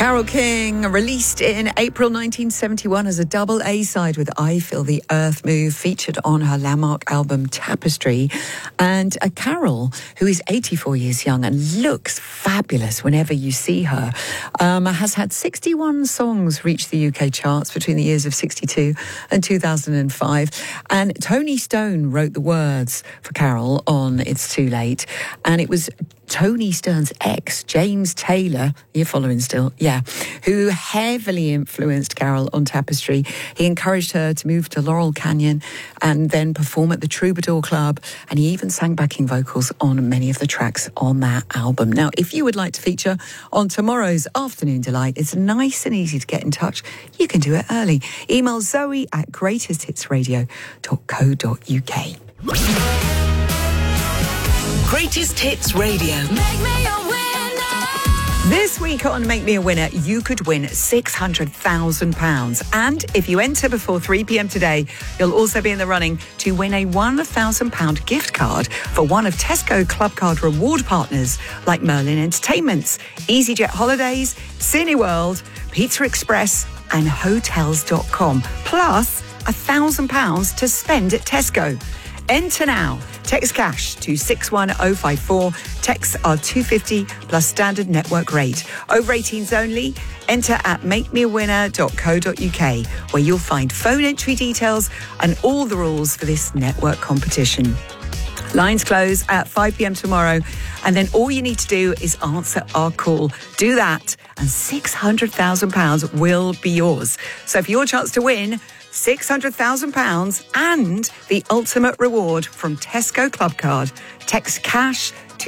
Carole King, released in April 1971 as a double A-side with I Feel the Earth Move, featured on her landmark album Tapestry. And Carole, who is 84 years young and looks fabulous whenever you see her, has had 61 songs reach the UK charts between the years of 62 and 2005. And Tony Stone wrote the words for Carole on It's Too Late. And it was Tony Stone's ex, James Taylor, you're following still, yeah, who heavily influenced Carole on Tapestry. He encouraged her to move to Laurel Canyon and then perform at the Troubadour Club, and he even sang backing vocals on many of the tracks on that album. Now, if you would like to feature on tomorrow's Afternoon Delight, it's nice and easy to get in touch. You can do it early. Email zoe@greatesthitsradio.co.uk. Greatest Hits Radio. Make me a winner. This week on Make Me a Winner, you could win £600,000. And if you enter before 3 p.m. today, you'll also be in the running to win a £1,000 gift card for one of Tesco Clubcard reward partners like Merlin Entertainments, EasyJet Holidays, Cineworld, Pizza Express and Hotels.com. Plus £1,000 to spend at Tesco. Enter now. Text cash to 61054. Texts are £2.50 plus standard network rate. Over 18s only. Enter at makemeawinner.co.uk, where you'll find phone entry details and all the rules for this network competition. Lines close at 5 p.m. tomorrow, and then all you need to do is answer our call. Do that, and £600,000 will be yours. So for your chance to win £600,000 and the ultimate reward from Tesco Clubcard, text cash to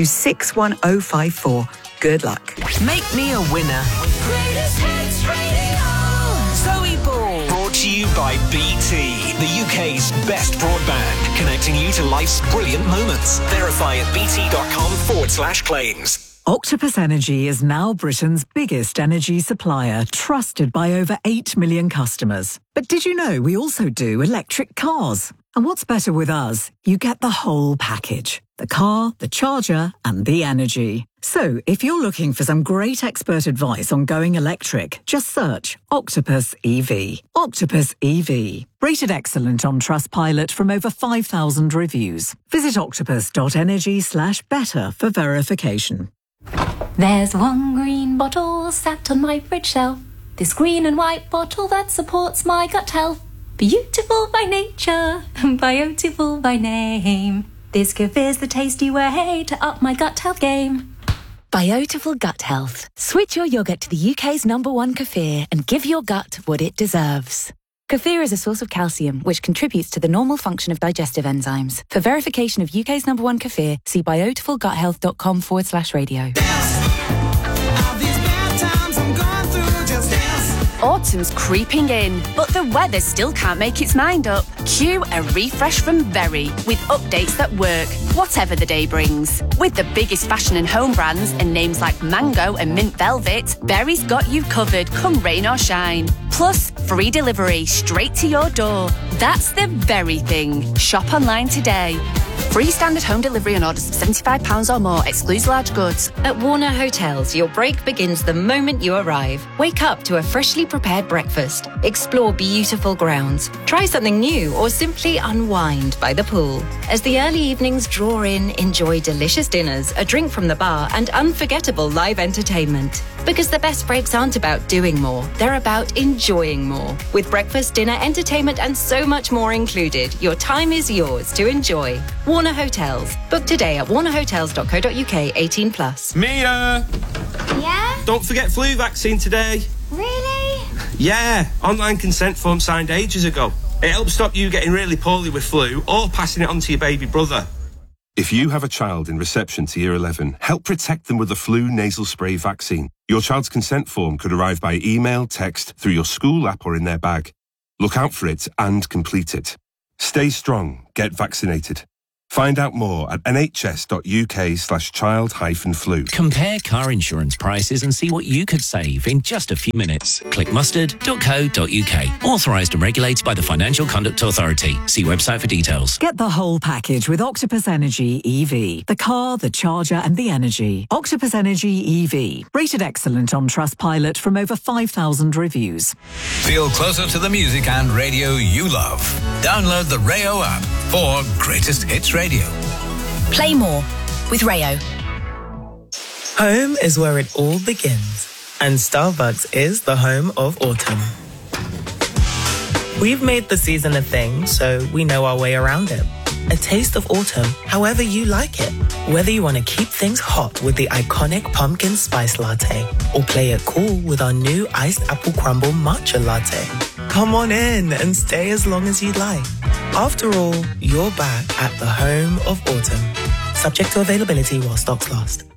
61054. Good luck. Make me a winner. Greatest Hits Radio. Zoe Ball. Brought to you by BT, the UK's best broadband, connecting you to life's brilliant moments. Verify at bt.com/claims. Octopus Energy is now Britain's biggest energy supplier, trusted by over 8 million customers. But did you know we also do electric cars? And what's better with us? You get the whole package. The car, the charger, and the energy. So, if you're looking for some great expert advice on going electric, just search Octopus EV. Octopus EV. Rated excellent on Trustpilot from over 5,000 reviews. Visit octopus.energy/better for verification. There's one green bottle sat on my fridge shelf. This green and white bottle that supports my gut health. Beautiful by nature, beautiful by name. This Kefir's the tasty way to up my gut health game. Biotiful Gut Health. Switch your yoghurt to the UK's #1 Kefir and give your gut what it deserves. Kefir is a source of calcium, which contributes to the normal function of digestive enzymes. For verification of UK's #1 Kefir, see biotifulguthealth.com/radio. Autumn's creeping in, but the weather still can't make its mind up. Cue a refresh from Berry with updates that work, whatever the day brings. With the biggest fashion and home brands and names like Mango and Mint Velvet, Berry's got you covered come rain or shine. Plus, free delivery straight to your door. That's the very thing. Shop online today. Free standard home delivery on orders of £75 or more, excludes large goods. At Warner Hotels, your break begins the moment you arrive. Wake up to a freshly prepared breakfast. Explore beautiful grounds. Try something new or simply unwind by the pool. As the early evenings draw in, enjoy delicious dinners, a drink from the bar and unforgettable live entertainment. Because the best breaks aren't about doing more, they're about enjoying more. With breakfast, dinner, entertainment and so much more included, your time is yours to enjoy. Warner Hotels. Book today at warnerhotels.co.uk 18+. Mia! Yeah? Don't forget flu vaccine today. Really? Yeah, online consent form signed ages ago. It helps stop you getting really poorly with flu or passing it on to your baby brother. If you have a child in reception to Year 11, help protect them with the flu nasal spray vaccine. Your child's consent form could arrive by email, text, through your school app or in their bag. Look out for it and complete it. Stay strong. Get vaccinated. Find out more at nhs.uk/child-flu. Compare car insurance prices and see what you could save in just a few minutes. Click mustard.co.uk. Authorised and regulated by the Financial Conduct Authority. See website for details. Get the whole package with Octopus Energy EV. The car, the charger and the energy. Octopus Energy EV. Rated excellent on Trustpilot from over 5,000 reviews. Feel closer to the music and radio you love. Download the Rayo app for Greatest Hits Radio. Play more with Rayo. Home is where it all begins, and Starbucks is the home of autumn. We've made the season a thing, so we know our way around it. A taste of autumn, however you like it. Whether you want to keep things hot with the iconic pumpkin spice latte, or play it cool with our new iced apple crumble matcha latte. Come on in and stay as long as you'd like. After all, you're back at the home of autumn. Subject to availability while stocks last.